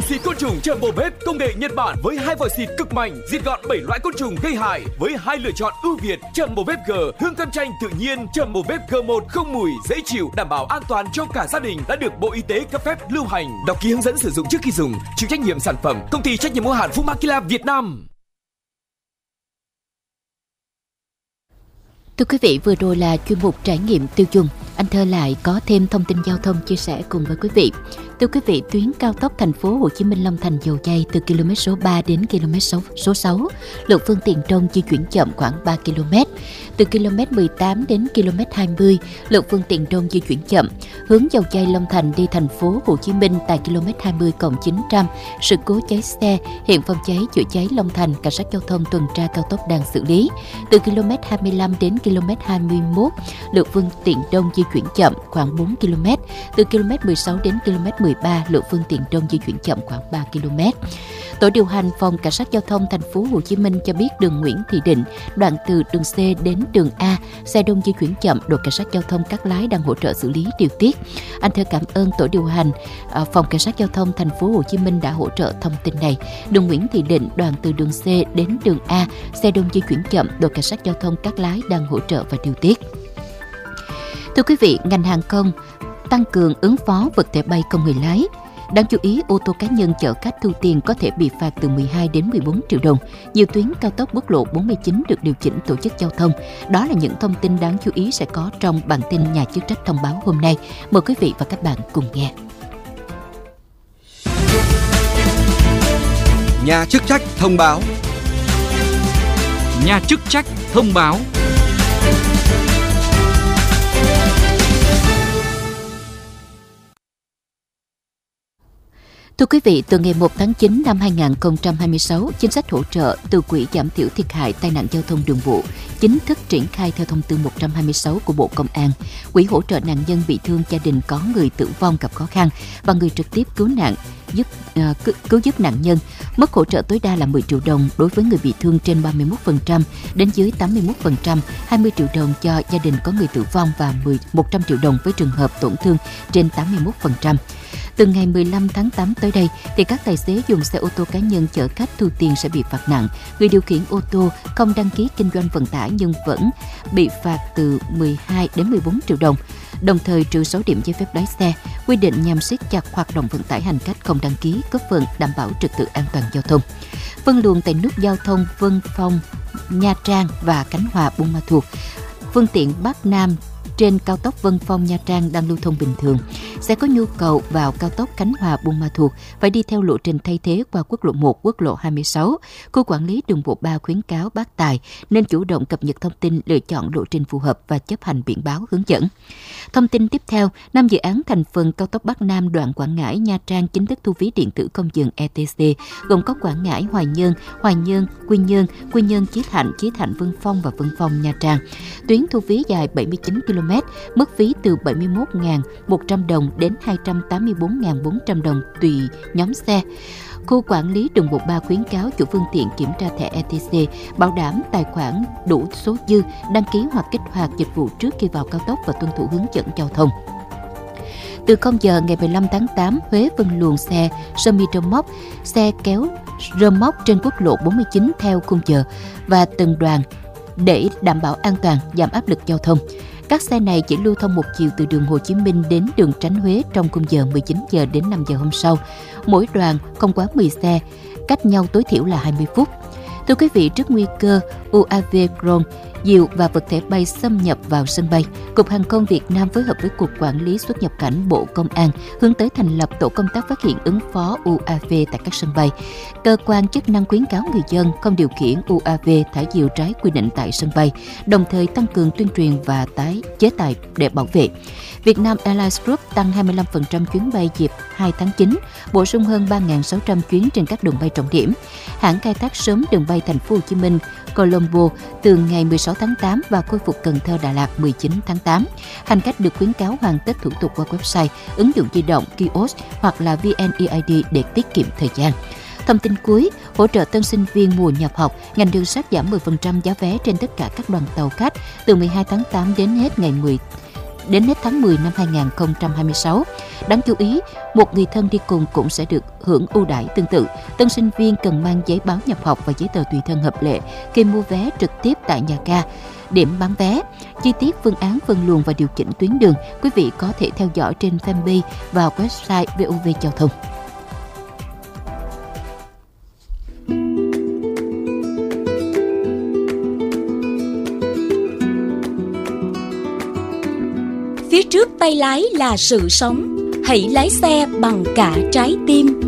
xịt côn trùng Jumbo Babe công nghệ Nhật Bản với 2 vòi xịt cực mạnh, diệt gọn 7 loại côn trùng gây hại với 2 lựa chọn ưu việt. Jumbo Babe G, hương cam chanh tự nhiên. Jumbo Babe G1 không mùi, dễ chịu, đảm bảo an toàn cho cả gia đình, đã được Bộ Y tế cấp phép lưu hành. Đọc ký hướng dẫn sử dụng trước khi dùng. Chịu trách nhiệm sản phẩm Công ty trách nhiệm hữu hạn Fumakila Việt Nam. Thưa quý vị, vừa rồi là chuyên mục trải nghiệm tiêu dùng. Anh Thơ lại có thêm thông tin giao thông chia sẻ cùng với quý vị. Thưa quý vị, tuyến cao tốc thành phố Hồ Chí Minh Long Thành Dầu Giây từ km số 3 đến km số 6, lượng phương tiện trong di chuyển chậm khoảng 3 km. Từ km 18 đến km 20, lượng phương tiện trong di chuyển chậm. Hướng Dầu Giây Long Thành đi thành phố Hồ Chí Minh tại km 20+900, sự cố cháy xe, hiện phòng cháy chữa cháy Long Thành, cảnh sát giao thông tuần tra cao tốc đang xử lý. Từ km 25 đến km 21, lượng phương tiện đông di chuyển chậm khoảng 4 km. Từ km 16 đến km 13, lượng phương tiện đông di chuyển chậm khoảng 3 km. Tổ điều hành phòng cảnh sát giao thông thành phố Hồ Chí Minh cho biết đường Nguyễn Thị Định, đoạn từ đường C đến đường A, xe đông di chuyển chậm, đội cảnh sát giao thông Cát Lái đang hỗ trợ xử lý điều tiết. Anh Thơ cảm ơn tổ điều hành phòng cảnh sát giao thông thành phố Hồ Chí Minh đã hỗ trợ thông tin này. Đường Nguyễn Thị Định, đoạn từ đường C đến đường A, xe đông di chuyển chậm, đội cảnh sát giao thông Cát Lái đang hỗ trợ và điều tiết. Thưa quý vị, ngành hàng không tăng cường ứng phó vật thể bay không người lái. Đáng chú ý, ô tô cá nhân chở khách thu tiền có thể bị phạt từ 12 đến 14 triệu đồng. Nhiều tuyến cao tốc quốc lộ 49 được điều chỉnh tổ chức giao thông. Đó là những thông tin đáng chú ý sẽ có trong bản tin nhà chức trách thông báo hôm nay. Mời quý vị và các bạn cùng nghe. Nhà chức trách thông báo. Nhà chức trách thông báo. Thưa quý vị, từ ngày 1 tháng 9 năm 2026, chính sách hỗ trợ từ Quỹ giảm thiểu thiệt hại tai nạn giao thông đường bộ chính thức triển khai theo thông tư 126 của Bộ Công an. Quỹ hỗ trợ nạn nhân bị thương, gia đình có người tử vong gặp khó khăn và người trực tiếp cứu giúp nạn nhân. Mức hỗ trợ tối đa là 10 triệu đồng đối với người bị thương trên 31% đến dưới 81%, 20 triệu đồng cho gia đình có người tử vong và 100 triệu đồng với trường hợp tổn thương trên 81%. Từ ngày 15 tháng 8 tới đây, thì các tài xế dùng xe ô tô cá nhân chở khách thu tiền sẽ bị phạt nặng. Người điều khiển ô tô không đăng ký kinh doanh vận tải nhưng vẫn bị phạt từ 12 đến 14 triệu đồng. Đồng thời trừ 6 điểm giấy phép lái xe, quy định nhằm siết chặt hoạt động vận tải hành khách không đăng ký, góp phần đảm bảo trật tự an toàn giao thông. Phân luồng tại nút giao thông Vân Phong, Nha Trang và Khánh Hòa, Buôn Ma Thuột. Phương tiện Bắc Nam trên cao tốc Vân Phong Nha Trang đang lưu thông bình thường. Sẽ có nhu cầu vào cao tốc Khánh Hòa Buôn Ma Thuột phải đi theo lộ trình thay thế qua quốc lộ 1, quốc lộ 26. Khu quản lý đường bộ 3 khuyến cáo bác tài nên chủ động cập nhật thông tin, lựa chọn lộ trình phù hợp và chấp hành biển báo hướng dẫn. Thông tin tiếp theo, 5 dự án thành phần cao tốc Bắc Nam đoạn Quảng Ngãi Nha Trang chính thức thu phí điện tử không dừng ETC, gồm có Quảng Ngãi Hoài Nhơn, Quy Nhơn Chí Thạnh Vân Phong và Vân Phong Nha Trang. Tuyến thu phí dài 79 km, mức phí từ 71.100 đồng đến 284.400 đồng tùy nhóm xe. Khu quản lý đường bộ 3 khuyến cáo chủ phương tiện kiểm tra thẻ ETC, bảo đảm tài khoản đủ số dư, đăng ký hoặc kích hoạt dịch vụ trước khi vào cao tốc và tuân thủ hướng dẫn giao thông. Từ 0 giờ ngày 15 tháng 8, Huế phân luồng xe semi rơ móc, xe kéo rơ móc trên quốc lộ 49 theo khung giờ và từng đoàn để đảm bảo an toàn, giảm áp lực giao thông. Các xe này chỉ lưu thông một chiều từ đường Hồ Chí Minh đến đường Tránh Huế trong khung giờ 19 giờ đến 5 giờ hôm sau. Mỗi đoàn không quá 10 xe, cách nhau tối thiểu là 20 phút. Thưa quý vị, trước nguy cơ UAV drone, diều và vật thể bay xâm nhập vào sân bay, Cục Hàng không Việt Nam phối hợp với Cục Quản lý xuất nhập cảnh Bộ Công an hướng tới thành lập tổ công tác phát hiện ứng phó UAV tại các sân bay. Cơ quan chức năng khuyến cáo người dân không điều khiển UAV thả diều trái quy định tại sân bay, đồng thời tăng cường tuyên truyền và chế tài để bảo vệ. Vietnam Airlines Group tăng 25% chuyến bay dịp 2 tháng 9, bổ sung hơn 3.600 chuyến trên các đường bay trọng điểm. Hãng khai thác sớm đường bay Thành phố Hồ Chí Minh, Colombo từ ngày 16 tháng 8 và khôi phục Cần Thơ, Đà Lạt 19 tháng 8. Hành khách được khuyến cáo hoàn tất thủ tục qua website, ứng dụng di động, kiosk hoặc là VNeID để tiết kiệm thời gian. Thông tin cuối, hỗ trợ tân sinh viên mùa nhập học, ngành đường sắt giảm 10% giá vé trên tất cả các đoàn tàu khách từ 12 tháng 8 đến hết ngày đến hết tháng 10 năm 2026. Đáng chú ý, một người thân đi cùng cũng sẽ được hưởng ưu đãi tương tự. Tân sinh viên cần mang giấy báo nhập học và giấy tờ tùy thân hợp lệ khi mua vé trực tiếp tại nhà ga, điểm bán vé. Chi tiết phương án phân luồng và điều chỉnh tuyến đường, quý vị có thể theo dõi trên fanpage và website VOV Giao thông. Phía trước tay lái là sự sống, hãy lái xe bằng cả trái tim.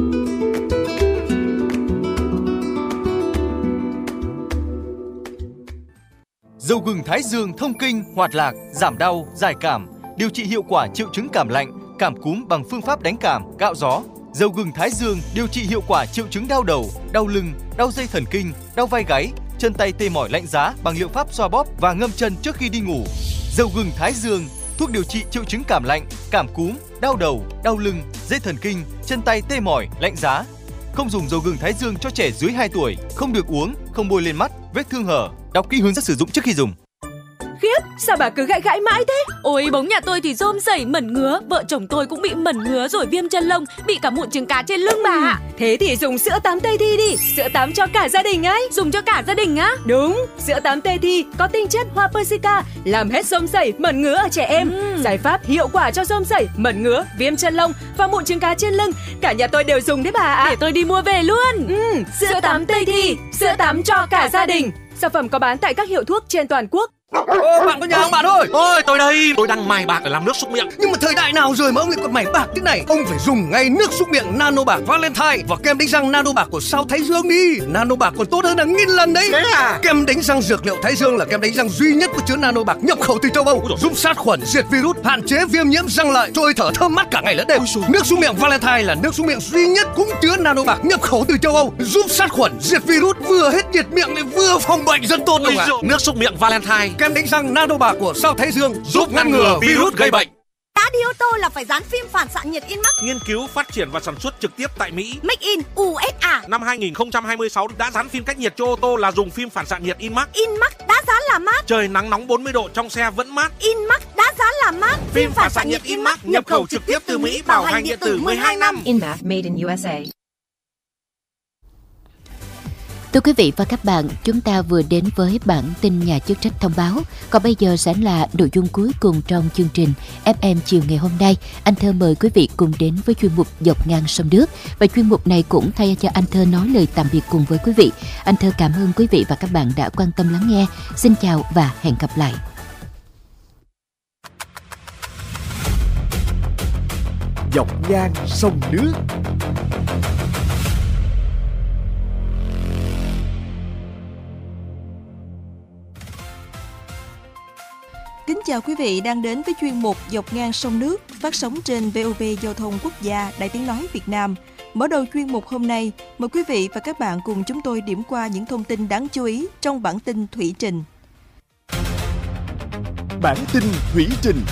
Dầu gừng Thái Dương thông kinh, hoạt lạc, giảm đau, giải cảm, điều trị hiệu quả triệu chứng cảm lạnh, cảm cúm bằng phương pháp đánh cảm, cạo gió. Dầu gừng Thái Dương điều trị hiệu quả triệu chứng đau đầu, đau lưng, đau dây thần kinh, đau vai gáy, chân tay tê mỏi lạnh giá bằng liệu pháp xoa bóp và ngâm chân trước khi đi ngủ. Dầu gừng Thái Dương, thuốc điều trị triệu chứng cảm lạnh, cảm cúm, đau đầu, đau lưng, dây thần kinh, chân tay tê mỏi, lạnh giá. Không dùng dầu gừng Thái Dương cho trẻ dưới 2 tuổi, không được uống, không bôi lên mắt, vết thương hở. Đọc kỹ hướng dẫn sử dụng trước khi dùng. Khiếp, sao bà cứ gãi mãi thế? Ôi, bóng nhà tôi thì rôm rẩy mẩn ngứa, vợ chồng tôi cũng bị mẩn ngứa rồi viêm chân lông, bị cả mụn trứng cá trên lưng bà ạ. Thế thì dùng sữa tắm Tây Thi đi, sữa tắm cho cả gia đình ấy. Dùng cho cả gia đình á? Đúng, sữa tắm Tây Thi có tinh chất hoa Persica, làm hết rôm rẩy, mẩn ngứa ở trẻ em. Giải pháp hiệu quả cho rôm rẩy, mẩn ngứa, viêm chân lông và mụn trứng cá trên lưng. Cả nhà tôi đều dùng đấy bà ạ. Để tôi đi mua về luôn. Sữa tắm Tây Thi, sữa tắm cho cả gia đình. Sản phẩm có bán tại các hiệu thuốc trên toàn quốc. Bạn có nhà không bạn ơi? Ôi tôi đây, tôi đang mài bạc để làm nước súc miệng. Nhưng mà thời đại nào rồi mà ông lại còn mày bạc thế này? Ông phải dùng ngay nước súc miệng Nano Bạc Valentine và kem đánh răng Nano Bạc của Sao Thái Dương đi. Nano Bạc còn tốt hơn hàng nghìn lần đấy. Thế à? Kem đánh răng dược liệu Thái Dương là kem đánh răng duy nhất có chứa Nano Bạc nhập khẩu từ châu Âu, giúp sát khuẩn, diệt virus, hạn chế viêm nhiễm răng lợi, trôi thở thơm mát cả ngày lẫn đêm. Nước súc miệng Valentine là nước súc miệng duy nhất cũng chứa Nano Bạc nhập khẩu từ châu Âu, giúp sát khuẩn, diệt virus, vừa hết nhiệt miệng lại vừa phòng bệnh, rất tốt đúng không ạ? Nước súc miệng Valentine, Kem đánh răng Nano Bạc của Sao Thái Dương giúp ngăn ngừa virus gây bệnh. Đã đi ô tô là phải dán phim phản xạ nhiệt Inmax. nghiên cứu, phát triển và sản xuất trực tiếp tại Mỹ. Make in USA. Năm 2026 đã dán phim cách nhiệt cho ô tô là dùng phim phản xạ nhiệt Inmax. Inmax đã dán là mát. Trời nắng nóng 40 độ trong xe vẫn mát. Inmax đã dán là mát. Phim phản xạ nhiệt Inmax nhập khẩu trực tiếp từ Mỹ, bảo hành điện tử 12 năm. Inmax made in USA. Thưa quý vị và các bạn, chúng ta vừa đến với bản tin nhà chức trách thông báo. Còn bây giờ sẽ là nội dung cuối cùng trong chương trình FM chiều ngày hôm nay. Anh Thơ mời quý vị cùng đến với chuyên mục Dọc ngang sông nước. Và chuyên mục này cũng thay cho anh Thơ nói lời tạm biệt cùng với quý vị. Anh Thơ cảm ơn quý vị và các bạn đã quan tâm lắng nghe. Xin chào và hẹn gặp lại. Dọc ngang sông nước. Kính chào quý vị đang đến với chuyên mục Dọc ngang sông nước phát sóng trên VOV Giao thông Quốc gia Đài Tiếng nói Việt Nam. Mở đầu chuyên mục hôm nay, mời quý vị và các bạn cùng chúng tôi điểm qua những thông tin đáng chú ý trong bản tin thủy trình. Bản tin thủy trình.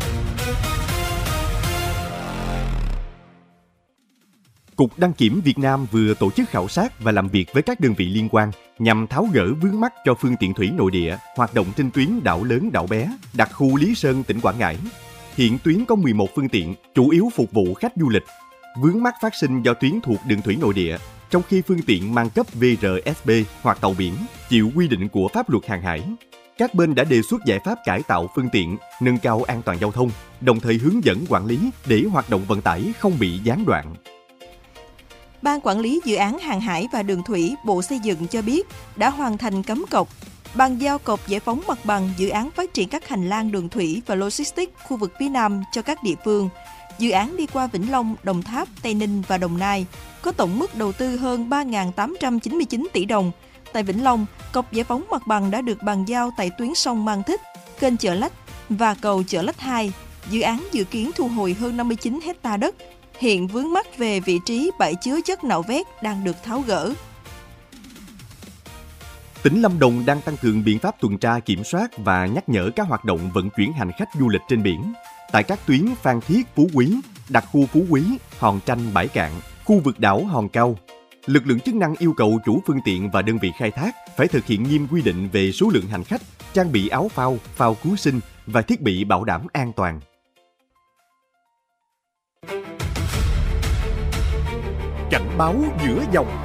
Cục Đăng kiểm Việt Nam vừa tổ chức khảo sát và làm việc với các đơn vị liên quan nhằm tháo gỡ vướng mắc cho phương tiện thủy nội địa hoạt động trên tuyến đảo lớn đảo bé, đặc khu Lý Sơn, tỉnh Quảng Ngãi. Hiện tuyến có 11 phương tiện, chủ yếu phục vụ khách du lịch. Vướng mắc phát sinh do tuyến thuộc đường thủy nội địa, trong khi phương tiện mang cấp VRSB hoặc tàu biển chịu quy định của pháp luật hàng hải. Các bên đã đề xuất giải pháp cải tạo phương tiện, nâng cao an toàn giao thông, đồng thời hướng dẫn quản lý để hoạt động vận tải không bị gián đoạn. Ban Quản lý Dự án Hàng hải và Đường thủy Bộ Xây dựng cho biết đã hoàn thành cắm cọc, bàn giao cọc giải phóng mặt bằng dự án phát triển các hành lang đường thủy và logistics khu vực phía Nam cho các địa phương. Dự án đi qua Vĩnh Long, Đồng Tháp, Tây Ninh và Đồng Nai, có tổng mức đầu tư hơn 3.899 tỷ đồng. Tại Vĩnh Long, cọc giải phóng mặt bằng đã được bàn giao tại tuyến sông Mang Thích, kênh Chợ Lách và cầu Chợ Lách 2. Dự án dự kiến thu hồi hơn 59 hectare đất. Hiện vướng mắc về vị trí bãi chứa chất nạo vét đang được tháo gỡ. Tỉnh Lâm Đồng đang tăng cường biện pháp tuần tra kiểm soát và nhắc nhở các hoạt động vận chuyển hành khách du lịch trên biển. Tại các tuyến Phan Thiết, Phú Quý, đặc khu Phú Quý, Hòn Tranh, Bãi Cạn, khu vực đảo Hòn Cao, lực lượng chức năng yêu cầu chủ phương tiện và đơn vị khai thác phải thực hiện nghiêm quy định về số lượng hành khách, trang bị áo phao, phao cứu sinh, và thiết bị bảo đảm an toàn. Cảnh báo giữa dòng.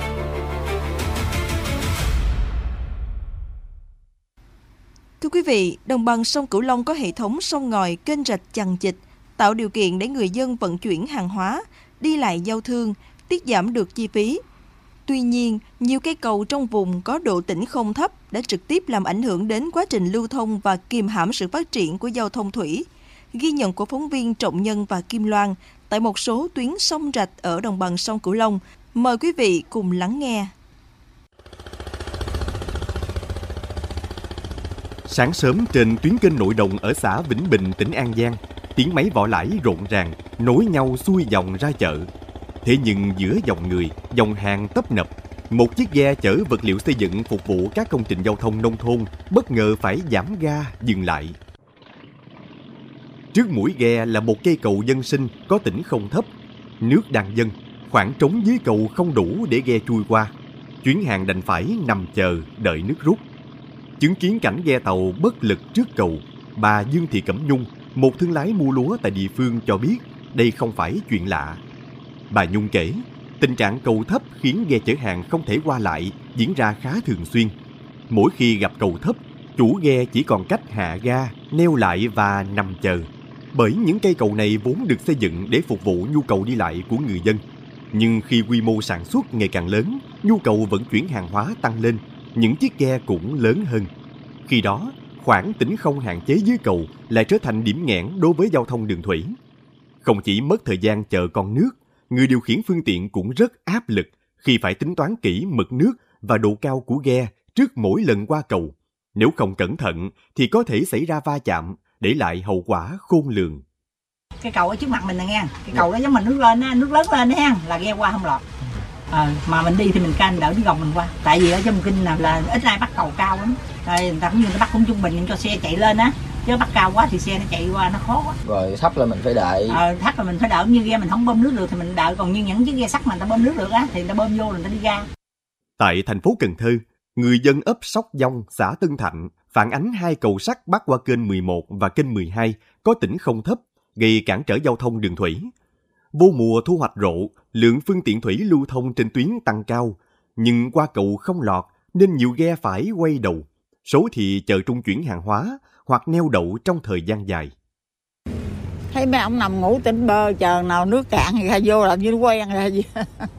Thưa quý vị, đồng bằng sông Cửu Long có hệ thống sông ngòi, kênh rạch chằng chịt, tạo điều kiện để người dân vận chuyển hàng hóa, đi lại giao thương, tiết giảm được chi phí. Tuy nhiên, nhiều cây cầu trong vùng có độ tĩnh không thấp đã trực tiếp làm ảnh hưởng đến quá trình lưu thông và kìm hãm sự phát triển của giao thông thủy. Ghi nhận của phóng viên Trọng Nhân và Kim Loan tại một số tuyến sông rạch ở đồng bằng sông Cửu Long. Mời quý vị cùng lắng nghe. Sáng sớm trên tuyến kênh nội đồng ở xã Vĩnh Bình, tỉnh An Giang, tiếng máy vỏ lãi rộn ràng, nối nhau xuôi dòng ra chợ. Thế nhưng giữa dòng người, dòng hàng tấp nập, một chiếc ghe chở vật liệu xây dựng phục vụ các công trình giao thông nông thôn bất ngờ phải giảm ga dừng lại. Trước mũi ghe là một cây cầu dân sinh có tĩnh không thấp. Nước đang dâng, khoảng trống dưới cầu không đủ để ghe chui qua. Chuyến hàng đành phải nằm chờ đợi nước rút. Chứng kiến cảnh ghe tàu bất lực trước cầu, bà Dương Thị Cẩm Nhung, một thương lái mua lúa tại địa phương cho biết đây không phải chuyện lạ. Bà Nhung kể, tình trạng cầu thấp khiến ghe chở hàng không thể qua lại diễn ra khá thường xuyên. Mỗi khi gặp cầu thấp, chủ ghe chỉ còn cách hạ ga, neo lại và nằm chờ. Bởi những cây cầu này vốn được xây dựng để phục vụ nhu cầu đi lại của người dân. Nhưng khi quy mô sản xuất ngày càng lớn, nhu cầu vận chuyển hàng hóa tăng lên, những chiếc ghe cũng lớn hơn. Khi đó, khoảng tĩnh không hạn chế dưới cầu lại trở thành điểm nghẽn đối với giao thông đường thủy. Không chỉ mất thời gian chờ con nước, người điều khiển phương tiện cũng rất áp lực khi phải tính toán kỹ mực nước và độ cao của ghe trước mỗi lần qua cầu. Nếu không cẩn thận thì có thể xảy ra va chạm, để lại hậu quả khôn lường. Cái cầu ở trước mặt mình nè nghe, cái cầu đó giống mình nước lên á, nước lớn lên ha, là ghe qua không lọt. Mà mình đi thì mình canh đỡ đi gồng mình qua. Tại vì ở trong kinh là ít ai bắt cầu cao lắm. Rồi người ta cũng như người ta bắt cũng trung bình cho xe chạy lên á. Chứ bắt cao quá thì xe nó chạy qua nó khó quá. Rồi thấp là mình phải đợi. Thấp là mình phải đợi, như ghe mình không bơm nước được thì mình đợi, còn như những chiếc ghe sắt mà người ta bơm nước được á thì người ta bơm vô rồi người ta đi ra. Tại thành phố Cần Thơ, người dân ấp Sóc Dông, xã Tân Thạnh phản ánh 2 cầu sắt bắc qua kênh 11 và kênh 12 có tĩnh không thấp, gây cản trở giao thông đường thủy. Vô mùa thu hoạch rộ, lượng phương tiện thủy lưu thông trên tuyến tăng cao, nhưng qua cầu không lọt nên nhiều ghe phải quay đầu. Số thì chờ trung chuyển hàng hóa hoặc neo đậu trong thời gian dài. Thấy mấy ông nằm ngủ tỉnh bơ chờ nào nước cạn thì ra vô làm như quen rồi gì.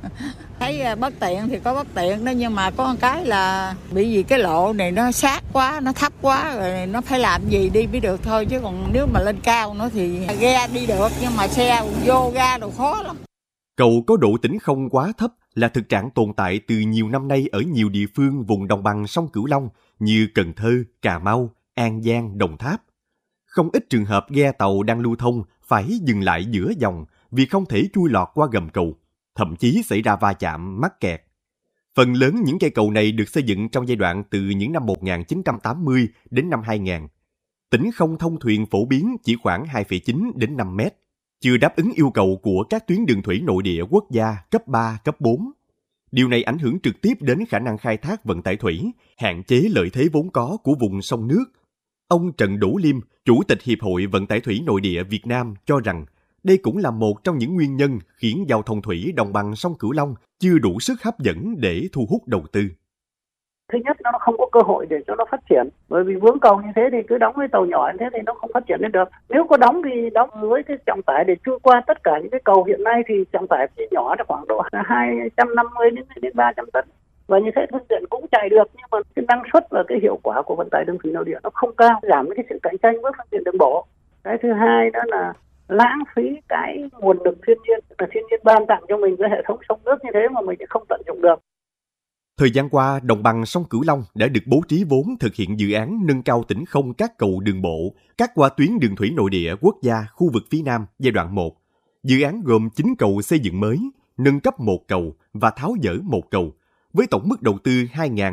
Thấy bất tiện thì có bất tiện đó, nhưng mà có một cái là bị vì cái lộ này nó sát quá, nó thấp quá rồi nó phải làm gì đi mới được thôi, chứ còn nếu mà lên cao nữa thì ghe đi được nhưng mà xe vô ga đồ khó lắm. Cầu có độ tĩnh không quá thấp là thực trạng tồn tại từ nhiều năm nay ở nhiều địa phương vùng đồng bằng sông Cửu Long như Cần Thơ, Cà Mau, An Giang, Đồng Tháp. Không ít trường hợp ghe tàu đang lưu thông phải dừng lại giữa dòng vì không thể chui lọt qua gầm cầu, thậm chí xảy ra va chạm, mắc kẹt. Phần lớn những cây cầu này được xây dựng trong giai đoạn từ những năm 1980 đến năm 2000. Tĩnh không thông thuyền phổ biến chỉ khoảng 2,9 đến 5 mét, chưa đáp ứng yêu cầu của các tuyến đường thủy nội địa quốc gia cấp 3, cấp 4. Điều này ảnh hưởng trực tiếp đến khả năng khai thác vận tải thủy, hạn chế lợi thế vốn có của vùng sông nước. Ông Trần Đỗ Liêm, Chủ tịch Hiệp hội Vận tải thủy nội địa Việt Nam cho rằng đây cũng là một trong những nguyên nhân khiến giao thông thủy đồng bằng sông Cửu Long chưa đủ sức hấp dẫn để thu hút đầu tư. Thứ nhất, nó không có cơ hội để cho nó phát triển. Bởi vì vướng cầu như thế thì cứ đóng với tàu nhỏ như thế thì nó không phát triển lên được. Nếu có đóng thì đóng với cái trọng tải để trôi qua tất cả những cái cầu hiện nay thì trọng tải chỉ nhỏ là khoảng độ 250 đến 300 tấn. Và như thế phương tiện cũng chạy được, nhưng mà cái năng suất và cái hiệu quả của vận tải đường thủy nội địa nó không cao, giảm cái sự cạnh tranh với phương tiện đường bộ. Cái thứ hai đó là lãng phí cái nguồn lực thiên nhiên, là thiên nhiên ban tặng cho mình cái hệ thống sông nước như thế mà mình không tận dụng được. Thời gian qua, đồng bằng sông Cửu Long đã được bố trí vốn thực hiện dự án nâng cao tĩnh không các cầu đường bộ, các qua tuyến đường thủy nội địa quốc gia khu vực phía Nam giai đoạn 1. Dự án gồm 9 cầu xây dựng mới, nâng cấp 1 cầu và tháo dỡ 1 cầu, với tổng mức đầu tư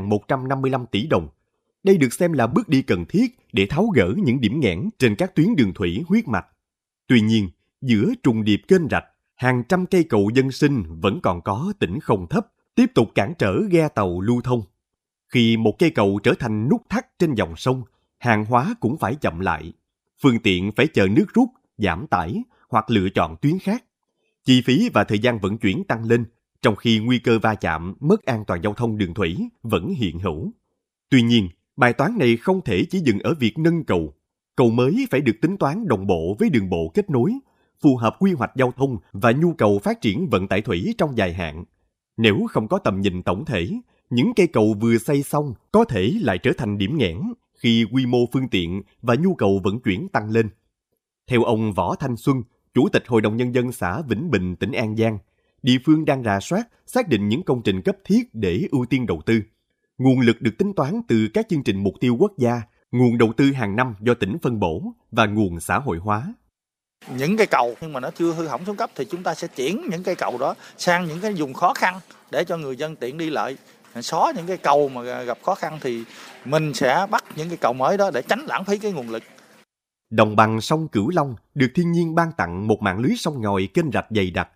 2.155 tỷ đồng. Đây được xem là bước đi cần thiết để tháo gỡ những điểm nghẽn trên các tuyến đường thủy huyết mạch. Tuy nhiên, giữa trùng điệp kênh rạch, hàng trăm cây cầu dân sinh vẫn còn có tĩnh không thấp, tiếp tục cản trở ghe tàu lưu thông. Khi một cây cầu trở thành nút thắt trên dòng sông, hàng hóa cũng phải chậm lại. Phương tiện phải chờ nước rút, giảm tải hoặc lựa chọn tuyến khác. Chi phí và thời gian vận chuyển tăng lên, trong khi nguy cơ va chạm, mất an toàn giao thông đường thủy vẫn hiện hữu. Tuy nhiên, bài toán này không thể chỉ dừng ở việc nâng cầu. Cầu mới phải được tính toán đồng bộ với đường bộ kết nối, phù hợp quy hoạch giao thông và nhu cầu phát triển vận tải thủy trong dài hạn. Nếu không có tầm nhìn tổng thể, những cây cầu vừa xây xong có thể lại trở thành điểm nghẽn khi quy mô phương tiện và nhu cầu vận chuyển tăng lên. Theo ông Võ Thanh Xuân, Chủ tịch Hội đồng Nhân dân xã Vĩnh Bình, tỉnh An Giang, địa phương đang rà soát, xác định những công trình cấp thiết để ưu tiên đầu tư. Nguồn lực được tính toán từ các chương trình mục tiêu quốc gia, nguồn đầu tư hàng năm do tỉnh phân bổ và nguồn xã hội hóa. Những cây cầu nhưng mà nó chưa hư hỏng xuống cấp thì chúng ta sẽ chuyển những cây cầu đó sang những cái vùng khó khăn để cho người dân tiện đi lại. Xóa những cái cầu mà gặp khó khăn thì mình sẽ bắt những cái cầu mới đó để tránh lãng phí cái nguồn lực. Đồng bằng sông Cửu Long được thiên nhiên ban tặng một mạng lưới sông ngòi kênh rạch dày đặc,